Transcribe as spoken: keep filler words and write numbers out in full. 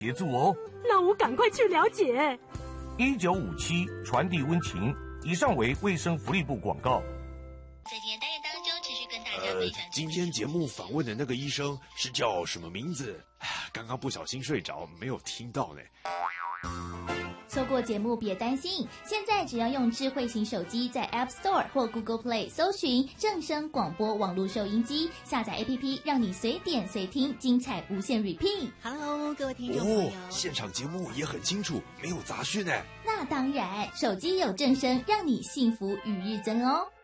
协助哦。 那我赶快去了解。 一九五七传递温情。以上为卫生福利部广告。 在今天单元当中，持续跟大家分享、 呃。今天节目访问的那个医生是叫什么名字？刚刚不小心睡着，没有听到呢。 错过节目别担心，现在只要用智慧型手机在 App Store 或 Google Play 搜寻正声广播网络收音机，下载 A P P， 让你随点随听，精彩无限 repeat。 Hello， 各位听众朋友， 哦，现场节目也很清楚，没有杂讯呢。 那当然，手机有正声，让你幸福与日增哦。